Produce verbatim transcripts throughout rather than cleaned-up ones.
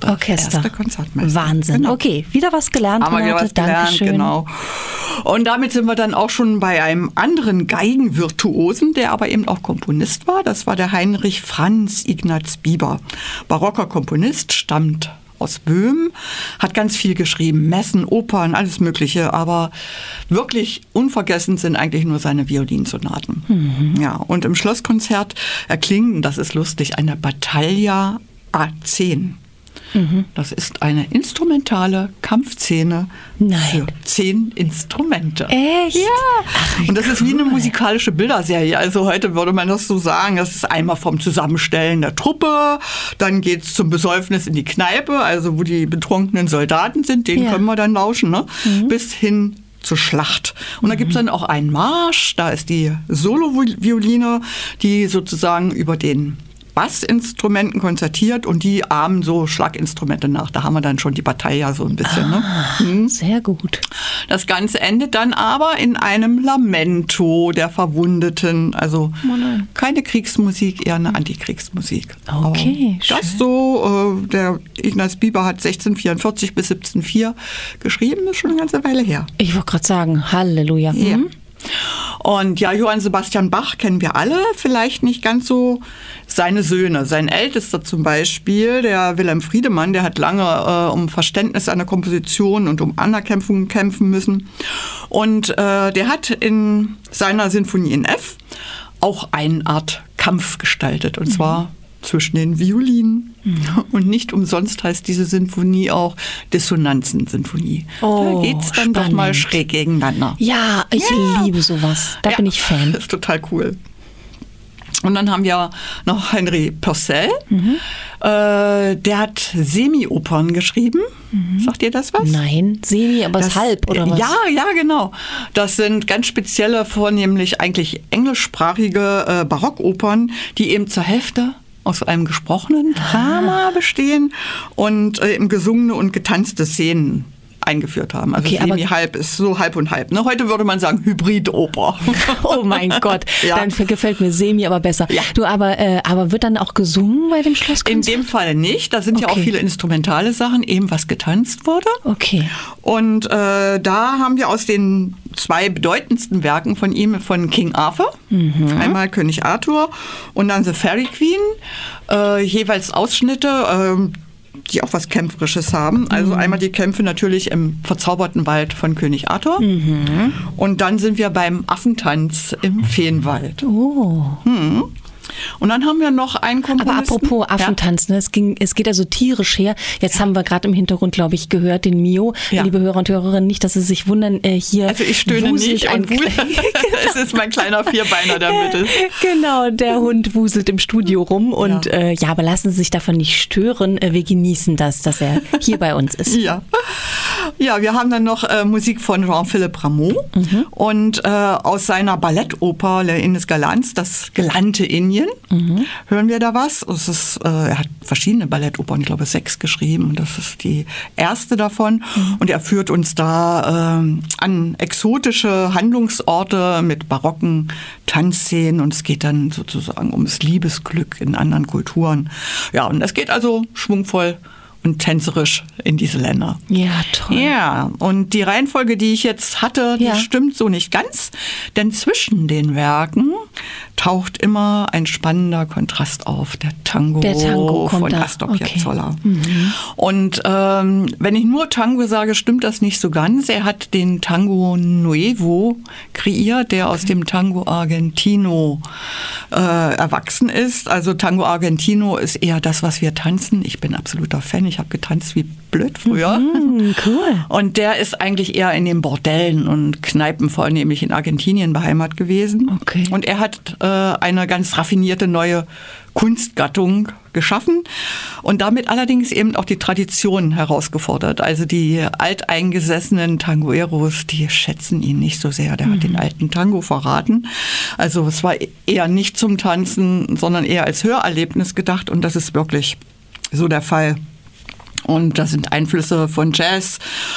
Orchester. Orchester. Erste Konzertmeister. Wahnsinn. Genau. Okay, wieder was gelernt. Haben wir wieder was gelernt, Dankeschön. genau. Und damit sind wir dann auch schon bei einem anderen Geigenvirtuosen, der aber eben auch Komponist war. Das war der Heinrich Franz Ignaz Bieber. Barocker Komponist, stammt aus Böhmen, hat ganz viel geschrieben, Messen, Opern, alles Mögliche, aber wirklich unvergessen sind eigentlich nur seine Violinsonaten. Mhm. Ja, und im Schlosskonzert erklingen, das ist lustig, eine Battaglia A zehn. Mhm. Das ist eine instrumentale Kampfszene Nein. für zehn Instrumente. Echt? Ja. Ach, und das cool. ist wie eine musikalische Bilderserie. Also heute würde man das so sagen, das ist einmal vom Zusammenstellen der Truppe, dann geht es zum Besäufnis in die Kneipe, also wo die betrunkenen Soldaten sind, denen Ja. können wir dann lauschen, ne? Mhm. Bis hin zur Schlacht. Und da gibt es dann auch einen Marsch, da ist die Solo-Violine, die sozusagen über den Bassinstrumenten konzertiert und die ahmen so Schlaginstrumente nach. Da haben wir dann schon die Battaglia so ein bisschen. Ah, ne? Hm. Sehr gut. Das Ganze endet dann aber in einem Lamento der Verwundeten. Also Oh nein. keine Kriegsmusik, eher eine Antikriegsmusik. Okay, Aber das so, äh, der Ignaz Bieber hat sechzehnhundertvierundvierzig bis siebzehnhundertvier geschrieben, ist schon eine ganze Weile her. Ich wollte gerade sagen, Halleluja. Ja. Mhm. Und ja, Johann Sebastian Bach kennen wir alle, vielleicht nicht ganz so seine Söhne. Sein ältester zum Beispiel, der Wilhelm Friedemann, der hat lange äh, um Verständnis einer Komposition und um Anerkennung kämpfen müssen. Und äh, der hat in seiner Sinfonie in F auch eine Art Kampf gestaltet, und mhm. zwar zwischen den Violinen. Mhm. Und nicht umsonst heißt diese Sinfonie auch Dissonanzen-Sinfonie. Oh, da geht es dann spannend. doch mal schräg gegeneinander. Ja, ich Ja. liebe sowas. Da Ja, bin ich Fan. Das ist total cool. Und dann haben wir noch Henri Purcell. Mhm. Äh, der hat Semi-Opern geschrieben. Mhm. Sagt ihr das was? Nein, Semi, aber es Das- halb, oder was? Ja, ja, genau. Das sind ganz spezielle, vornehmlich eigentlich englischsprachige äh, Barockopern, die eben zur Hälfte aus einem gesprochenen Drama bestehen und äh, im gesungene und getanzte Szenen eingeführt haben. Also Okay, aber- Semi-halb ist so halb und halb. Ne? Heute würde man sagen Hybridoper. Oh mein Gott, Ja. dann gefällt mir Semi aber besser. Ja. Du, aber, äh, aber wird dann auch gesungen bei dem In Schlosskonzert? dem Fall nicht. Da sind ja auch Okay. viele instrumentale Sachen, eben was getanzt wurde. Okay. Und äh, da haben wir aus den zwei bedeutendsten Werken von ihm, von King Arthur, Mhm. einmal König Arthur und dann The Fairy Queen, äh, jeweils Ausschnitte, äh, die auch was Kämpferisches haben. Also einmal die Kämpfe natürlich im verzauberten Wald von König Arthur. Mhm. Und dann sind wir beim Affentanz im Feenwald. Oh. Hm. Und dann haben wir noch einen Komponisten. Aber apropos Affentanz, ne, es, ging, es geht also tierisch her. Jetzt haben wir gerade im Hintergrund, glaube ich, gehört, den Mio. Ja. Liebe Hörer und Hörerinnen, nicht, dass Sie sich wundern, äh, hier Also ich stöhne wuselt nicht ein und wusel. Es ist mein kleiner Vierbeiner, der mit ist. Genau, der Hund wuselt im Studio rum und Ja. äh, ja, aber lassen Sie sich davon nicht stören. Äh, wir genießen das, dass er hier bei uns ist. Ja. Ja, wir haben dann noch äh, Musik von Jean-Philippe Rameau Mhm. und äh, aus seiner Ballettoper Le Ines Galants, das galante Indien, Mhm. hören wir da was. Es ist, äh, er hat verschiedene Ballettopern, ich glaube sechs geschrieben, und das ist die erste davon. Mhm. Und er führt uns da äh, an exotische Handlungsorte mit barocken Tanzszenen, und es geht dann sozusagen ums Liebesglück in anderen Kulturen. Ja, und es geht also schwungvoll und tänzerisch in diese Länder. Ja, toll. Ja, und die Reihenfolge, die ich jetzt hatte, die Ja. stimmt so nicht ganz, denn zwischen den Werken taucht immer ein spannender Kontrast auf, der Tango, Der Tango kommt von da. Astor Okay. Piazzolla. Und ähm, wenn ich nur Tango sage, stimmt das nicht so ganz. Er hat den Tango Nuevo kreiert, der aus dem Tango Argentino äh, erwachsen ist. Also Tango Argentino ist eher das, was wir tanzen. Ich bin absoluter Fan. Ich habe getanzt wie blöd früher. Hm, cool. Und der ist eigentlich eher in den Bordellen und Kneipen, vornehmlich in Argentinien, beheimatet gewesen. Okay. Und er hat äh, eine ganz raffinierte neue Kunstgattung geschaffen und damit allerdings eben auch die Tradition herausgefordert. Also die alteingesessenen Tangoeros, die schätzen ihn nicht so sehr. Der hat den alten Tango verraten. Also es war eher nicht zum Tanzen, sondern eher als Hörerlebnis gedacht, und das ist wirklich so der Fall. Und da sind Einflüsse von Jazz,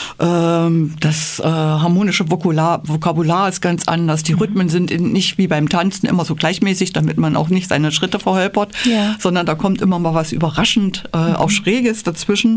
ähm, das äh, harmonische Vokular, Vokabular ist ganz anders, die Rhythmen sind in, nicht wie beim Tanzen immer so gleichmäßig, damit man auch nicht seine Schritte verholpert, Ja. sondern da kommt immer mal was überraschend, äh, auch Schräges dazwischen.